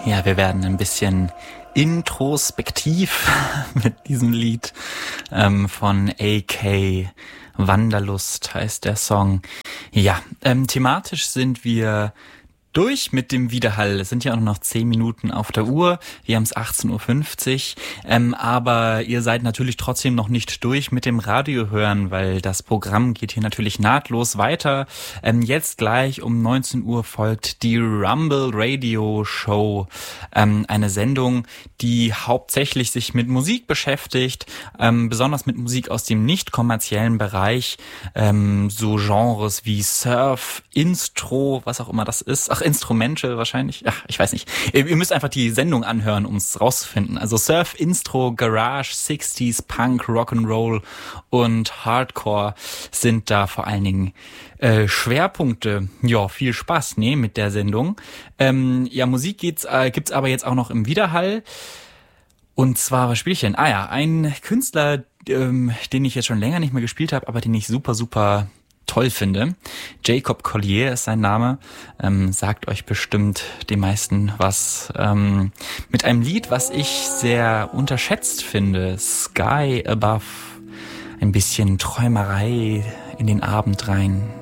Ja, wir werden ein bisschen introspektiv mit diesem Lied von AK. Wanderlust heißt der Song. Ja, thematisch sind wir durch mit dem Widerhall. Es sind ja auch noch 10 Minuten auf der Uhr. Wir haben es 18.50 Uhr. Aber ihr seid natürlich trotzdem noch nicht durch mit dem Radio hören, weil das Programm geht hier natürlich nahtlos weiter. Jetzt gleich um 19 Uhr folgt die Rumble Radio Show. Eine Sendung, die hauptsächlich sich mit Musik beschäftigt, besonders mit Musik aus dem nicht kommerziellen Bereich, so Genres wie Surf, Instro, was auch immer das ist. Instrumente wahrscheinlich. Ach, ich weiß nicht. Ihr müsst einfach die Sendung anhören, um es rauszufinden. Also Surf, Instro, Garage, 60s, Punk, Rock'n'Roll und Hardcore sind da vor allen Dingen Schwerpunkte. Ja, viel Spaß, mit der Sendung. Musik gibt's aber jetzt auch noch im Widerhall. Und zwar, was spiele ich denn? Ein Künstler, den ich jetzt schon länger nicht mehr gespielt habe, aber den ich super, super toll finde. Jacob Collier ist sein Name, sagt euch bestimmt den meisten was, mit einem Lied, was ich sehr unterschätzt finde, Sky Above, ein bisschen Träumerei in den Abend rein.